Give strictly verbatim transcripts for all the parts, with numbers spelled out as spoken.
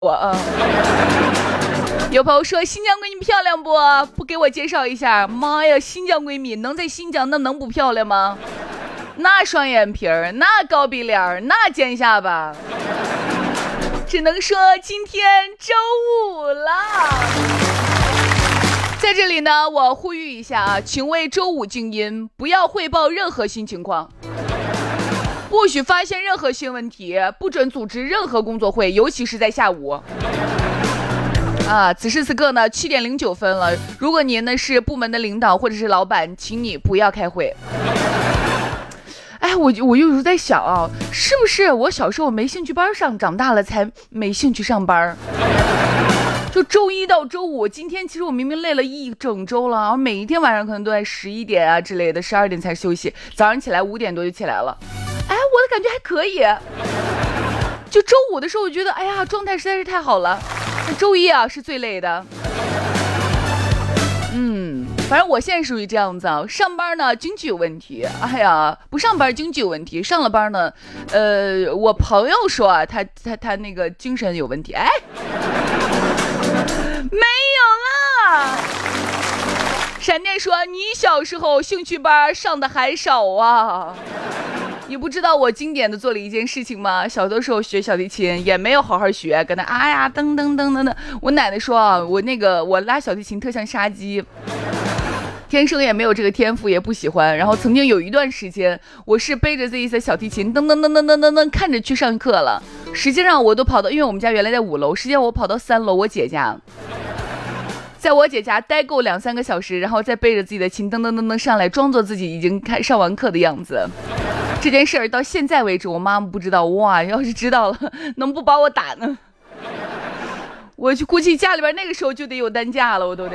我啊。有朋友说新疆闺蜜漂亮不？不给我介绍一下？妈呀，新疆闺蜜能在新疆那能不漂亮吗？那双眼皮儿，那高鼻梁，那尖下巴，只能说今天周五了。在这里呢，我呼吁一下啊，请为周五静音，不要汇报任何新情况，不许发现任何新问题，不准组织任何工作会，尤其是在下午。啊，此时此刻呢，七点零九分了。如果您呢是部门的领导或者是老板，请你不要开会。哎，我我有时候在想啊，是不是我小时候没兴趣班上，长大了才没兴趣上班？就周一到周五，今天其实我明明累了一整周了，然后每一天晚上可能都在十一点啊之类的，十二点才休息，早上起来五点多就起来了。哎，我的感觉还可以。就周五的时候，我觉得哎呀，状态实在是太好了。周一啊是最累的。嗯，反正我现在属于这样子啊，上班呢经济有问题，哎呀，不上班经济有问题，上了班呢，呃，我朋友说啊，他他他那个精神有问题，哎，没有啦。闪电说，你小时候兴趣班上的还少啊。你不知道我经典的做了一件事情吗？小的时候学小提琴也没有好好学，跟他哎呀噔噔噔噔噔。我奶奶说啊，我那个我拉小提琴特像杀鸡，天生也没有这个天赋，也不喜欢。然后曾经有一段时间，我是背着自己的小提琴噔噔噔噔噔噔噔看着去上课了。实际上我都跑到，因为我们家原来在五楼，实际上我跑到三楼我姐家。在我姐家待够两三个小时，然后再背着自己的琴噔噔噔噔上来，装作自己已经开上完课的样子。这件事儿到现在为止，我妈妈不知道。哇，要是知道了，能不把我打呢？我就估计家里边那个时候就得有担架了，我都得。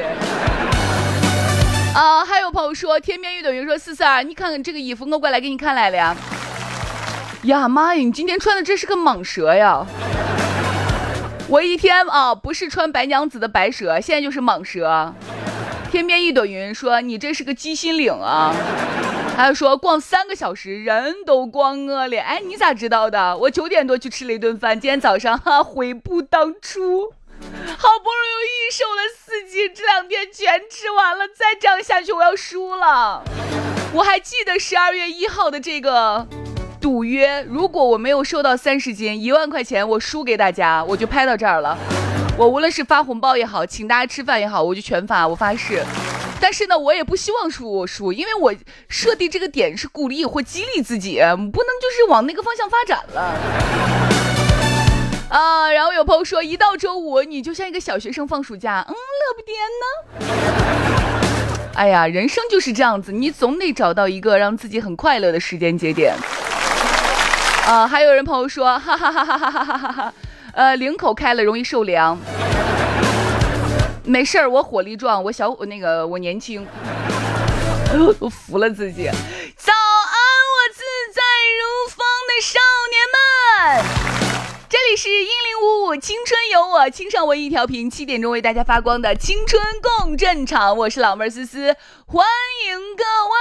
啊，还有朋友说，天边玉等于说四四二，你看看这个衣服，我过来给你看来了呀。呀妈呀，你今天穿的这是个蟒蛇呀！我一天啊，不是穿白娘子的白蛇，现在就是蟒蛇。天边一朵云说，你这是个鸡心领啊。还有说逛三个小时人都逛饿了，哎，你咋知道的？我九点多去吃了一顿饭，今天早上哈悔不当初，好不容易预售了四斤，这两天全吃完了，再这样下去我要输了。我还记得十二月一号的这个赌约，如果我没有收到三十斤一万块钱，我输给大家，我就拍到这儿了。我无论是发红包也好，请大家吃饭也好，我就全发，我发誓。但是呢，我也不希望输我输，因为我设定这个点是鼓励或激励自己，不能就是往那个方向发展了啊。然后有朋友说，一到周五你就像一个小学生放暑假，嗯，乐不颠呢。哎呀，人生就是这样子，你总得找到一个让自己很快乐的时间节点啊。还有人朋友说，哈哈哈哈哈哈哈哈，呃，领口开了容易受凉。没事儿，我火力壮，我小那个我年轻，我服了自己。早安，我自在如风的少年们，这里是一零五五青春有我，青上文艺调频，七点钟为大家发光的青春共振场，我是老妹儿思思，欢迎各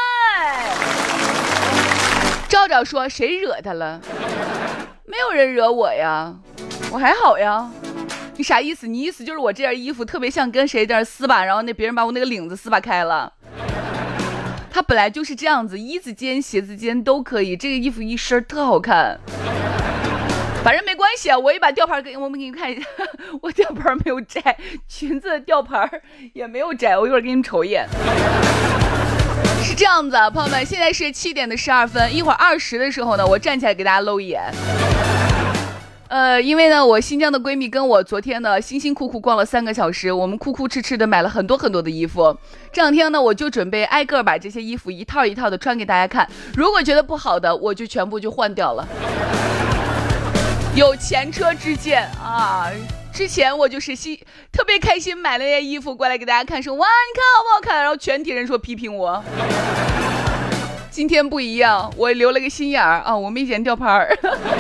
位。赵赵说，谁惹他了？没有人惹我呀，我还好呀。你啥意思？你意思就是我这件衣服特别像跟谁在这撕吧，然后那别人把我那个领子撕吧开了。它本来就是这样子，衣子尖鞋子尖都可以，这个衣服一身特好看。反正没关系啊，我也把吊牌给我们给你看一下，我吊牌没有摘，裙子的吊牌也没有摘，我一会儿给你们瞅一眼。是这样子啊，朋友们，现在是七点的十二分，一会儿二十的时候呢，我站起来给大家露一眼。呃，因为呢，我新疆的闺蜜跟我昨天呢辛辛苦苦逛了三个小时，我们哭哭哧哧的买了很多很多的衣服。这两天呢，我就准备挨个把这些衣服一套一套的穿给大家看。如果觉得不好的，我就全部就换掉了。有前车之鉴啊！之前我就是心特别开心买了那些衣服过来给大家看，说哇，你看好不好看？然后全体人说批评我。今天不一样，我留了个心眼儿啊，我没捡吊牌儿。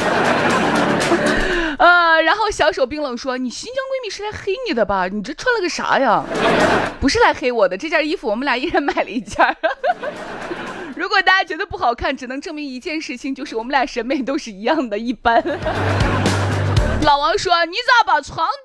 呃，然后小手冰冷说，你新疆闺蜜是来黑你的吧？你这穿了个啥呀？不是来黑我的，这件衣服我们俩一人买了一件。如果大家觉得不好看，只能证明一件事情，就是我们俩审美都是一样的，一般。 老王说：“你咋把床